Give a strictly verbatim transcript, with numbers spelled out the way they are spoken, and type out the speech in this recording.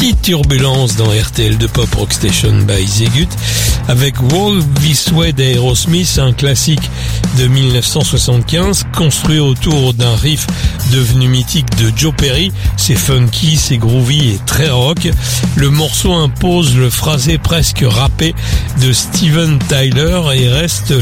Petite turbulence dans R T L de Pop Rock Station by Zegut avec Walk This Way d'Aerosmith, un classique de mille neuf cent soixante-quinze construit autour d'un riff devenu mythique de Joe Perry. C'est funky, c'est groovy et très rock. Le morceau impose le phrasé presque rappé de Steven Tyler et reste